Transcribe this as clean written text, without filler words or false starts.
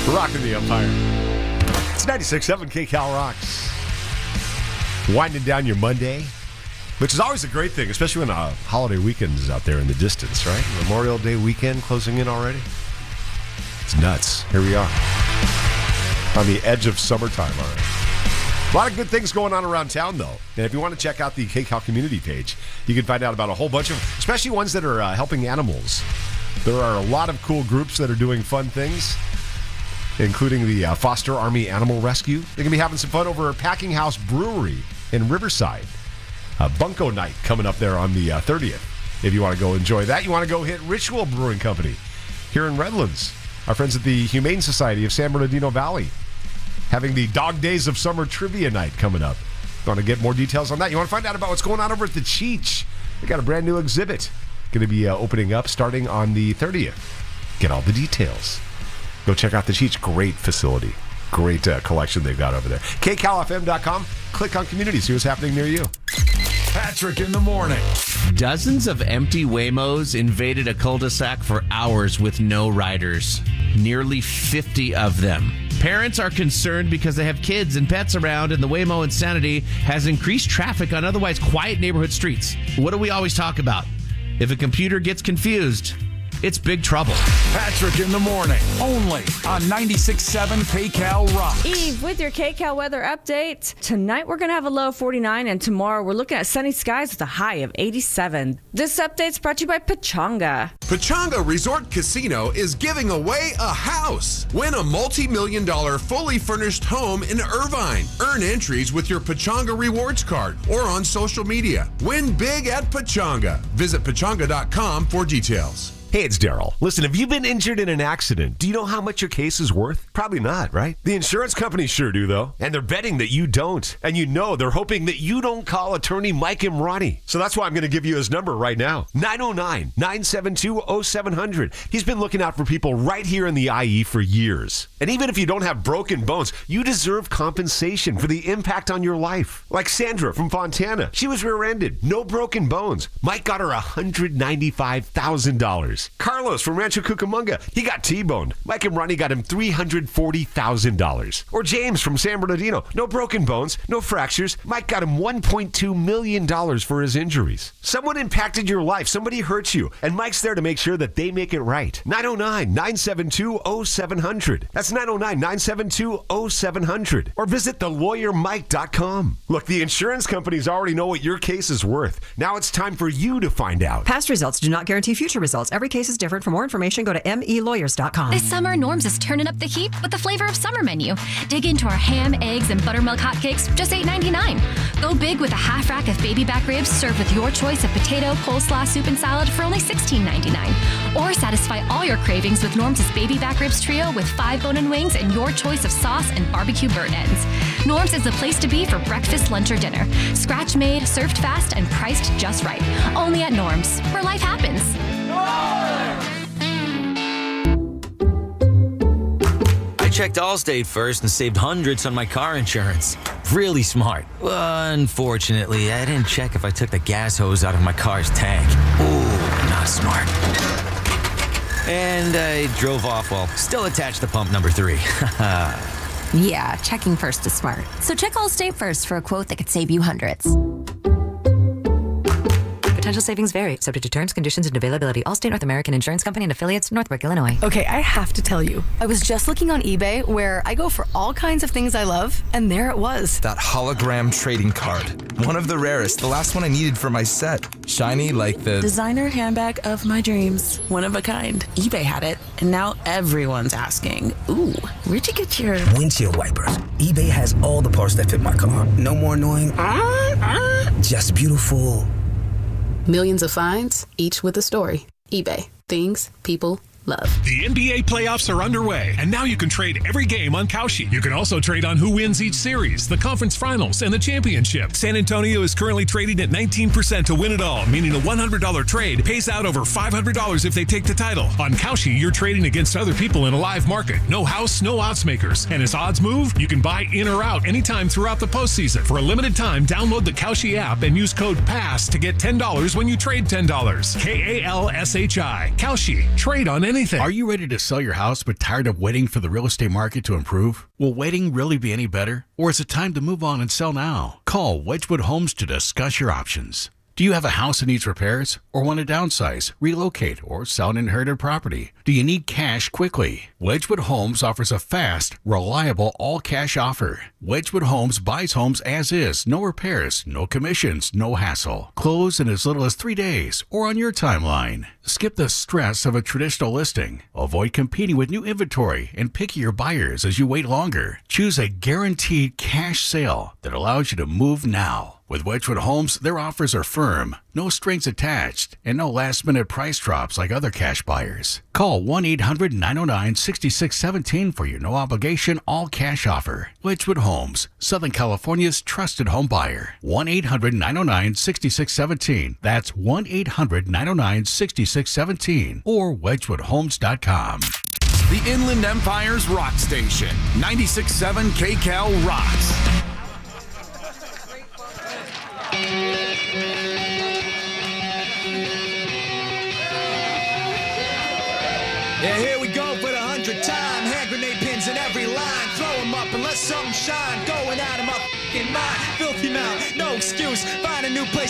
Rocking the Empire. It's 96.7 KCal Rocks. Winding down your Monday, which is always a great thing, especially when a holiday weekend is out there in the distance, right? Memorial Day weekend closing in already. It's nuts. Here we are. On the edge of summertime already. A lot of good things going on around town, though. And if you want to check out the KCal community page, you can find out about a whole bunch of, especially ones that are helping animals. There are a lot of cool groups that are doing fun things, including the Foster Army Animal Rescue. They're going to be having some fun over at Packing House Brewery in Riverside. Bunko Night coming up there on the 30th. If you want to go enjoy that, you want to go hit Ritual Brewing Company here in Redlands. Our friends at the Humane Society of San Bernardino Valley having the Dog Days of Summer Trivia Night coming up. Want to get more details on that? You want to find out about what's going on over at the Cheech? They got a brand new exhibit going to be opening up starting on the 30th. Get all the details. Go check out the Cheech. Great facility. Great collection they've got over there. KCalFM.com. Click on community. See what's happening near you. Patrick in the morning. Dozens of empty Waymos invaded a cul-de-sac for hours with no riders. Nearly 50 of them. Parents are concerned because they have kids and pets around, and the Waymo insanity has increased traffic on otherwise quiet neighborhood streets. What do we always talk about? If a computer gets confused, it's big trouble. Patrick in the morning, only on 96.7 KCal Rocks. Eve with your KCal weather update. Tonight we're going to have a low of 49, and tomorrow we're looking at sunny skies with a high of 87. This update's brought to you by Pechanga. Pechanga Resort Casino is giving away a house. Win a multi-million-dollar fully furnished home in Irvine. Earn entries with your Pechanga Rewards card or on social media. Win big at Pechanga. Visit Pechanga.com for details. Hey, it's Daryl. Listen, have you been injured in an accident? Do you know how much your case is worth? Probably not, right? The insurance companies sure do, though. And they're betting that you don't. And you know they're hoping that you don't call attorney Mike Imrani. So that's why I'm going to give you his number right now. 909-972-0700. He's been looking out for people right here in the IE for years. And even if you don't have broken bones, you deserve compensation for the impact on your life. Like Sandra from Fontana. She was rear-ended. No broken bones. Mike got her $195,000. Carlos from Rancho Cucamonga, he got T-boned. Mike and Ronnie got him $340,000. Or James from San Bernardino, no broken bones, no fractures. Mike got him $1.2 million for his injuries. Someone impacted your life, somebody hurt you, and Mike's there to make sure that they make it right. 909-972-0700. That's 909-972-0700. Or visit thelawyermike.com. Look, the insurance companies already know what your case is worth. Now it's time for you to find out. Past results do not guarantee future results. Every case is different. For more information, go to melawyers.com. This summer, Norms is turning up the heat with the flavor of summer menu. Dig into our ham, eggs, and buttermilk hotcakes, just $8.99. Go big with a half rack of baby back ribs served with your choice of potato, coleslaw, soup, and salad for only $16.99. Or satisfy all your cravings with Norms' baby back ribs trio with 5 bone-in wings and your choice of sauce and barbecue burnt ends. Norms is the place to be for breakfast, lunch, or dinner. Scratch made, served fast, and priced just right. Only at Norms, where life happens. I checked Allstate first and saved hundreds on my car insurance. Really smart. Unfortunately, I didn't check if I took the gas hose out of my car's tank. Ooh, not smart. And I drove off while still attached to pump number 3. Yeah, checking first is smart. So check Allstate first for a quote that could save you hundreds. Potential savings vary, subject to terms, conditions, and availability. Allstate North American Insurance Company and affiliates, Northbrook, Illinois. Okay, I have to tell you, I was just looking on eBay where I go for all kinds of things I love, and there it was. That hologram trading card. One of the rarest, the last one I needed for my set. Shiny like the designer handbag of my dreams. One of a kind. eBay had it, and now everyone's asking, ooh, where'd you get your windshield wipers? eBay has all the parts that fit my car. No more annoying, just beautiful. Millions of finds, each with a story. eBay. Things people love. The NBA playoffs are underway, and now you can trade every game on Kalshi. You can also trade on who wins each series, the conference finals, and the championship. San Antonio is currently trading at 19% to win it all, meaning a $100 trade pays out over $500 if they take the title. On Kalshi, you're trading against other people in a live market. No house, no odds makers. And as odds move, you can buy in or out anytime throughout the postseason. For a limited time, download the Kalshi app and use code PASS to get $10 when you trade $10. KALSHI. Kalshi. Trade on anything. Are you ready to sell your house but tired of waiting for the real estate market to improve? Will waiting really be any better? Or is it time to move on and sell now? Call Wedgwood Homes to discuss your options. Do you have a house that needs repairs or want to downsize, relocate, or sell an inherited property? Do you need cash quickly? Wedgwood Homes offers a fast, reliable, all-cash offer. Wedgwood Homes buys homes as is, no repairs, no commissions, no hassle. Close in as little as 3 days or on your timeline. Skip the stress of a traditional listing. Avoid competing with new inventory and pickier buyers as you wait longer. Choose a guaranteed cash sale that allows you to move now. With Wedgwood Homes, their offers are firm, no strings attached, and no last-minute price drops like other cash buyers. Call 1-800-909-6617 for your no-obligation, all-cash offer. Wedgwood Homes, Southern California's trusted home buyer. 1-800-909-6617. That's 1-800-909-6617 or wedgwoodhomes.com. The Inland Empire's Rock Station, 96.7 KCAL rocks. Yeah, here we go for the 100th time. Hand grenade pins in every line. Throw them up and let something shine. Going out of my f***ing mind. Filthy mouth, no excuse. Find a new place